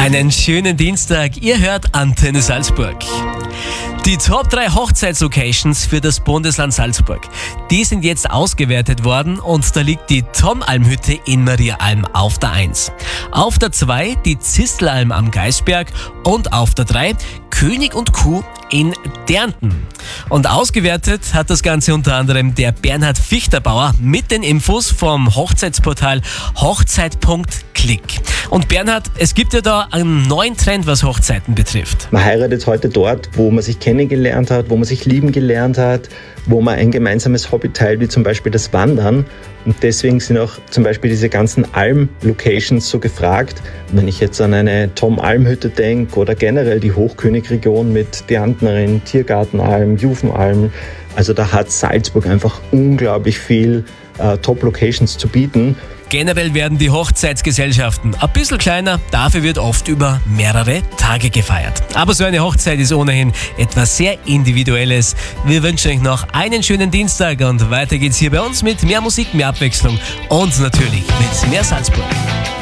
Einen schönen Dienstag, ihr hört Antenne Salzburg. Die Top 3 Hochzeitslocations für das Bundesland Salzburg, die sind jetzt ausgewertet worden und da liegt die Tom-Alm-Hütte in Mariaalm auf der 1. Auf der 2 die Zistelalm am Geisberg und auf der 3 König und Kuh in Dernten. Und ausgewertet hat das Ganze unter anderem der Bernhard Fichterbauer mit den Infos vom Hochzeitsportal hochzeit.click. Und Bernhard, es gibt ja da einen neuen Trend, was Hochzeiten betrifft. Man heiratet heute dort, wo man sich kennengelernt hat, wo man sich lieben gelernt hat, wo man ein gemeinsames Hobby teilt, wie zum Beispiel das Wandern. Und deswegen sind auch zum Beispiel diese ganzen Alm-Locations so gefragt. Wenn ich jetzt an eine Tom-Alm-Hütte denke oder generell die Hochkönigregion mit Derntenerin, Tiergartenalm, Jufenalm. Also da hat Salzburg einfach unglaublich viel Top-Locations zu bieten. Generell werden die Hochzeitsgesellschaften ein bisschen kleiner, dafür wird oft über mehrere Tage gefeiert. Aber so eine Hochzeit ist ohnehin etwas sehr Individuelles. Wir wünschen euch noch einen schönen Dienstag und weiter geht's hier bei uns mit mehr Musik, mehr Abwechslung und natürlich mit mehr Salzburg.